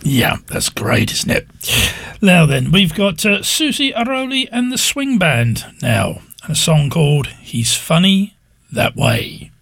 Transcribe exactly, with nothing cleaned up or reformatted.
Yeah, that's great, isn't it? Now then, we've got uh, Susie Aroli and the Swing Band now, and a song called He's Funny That Way.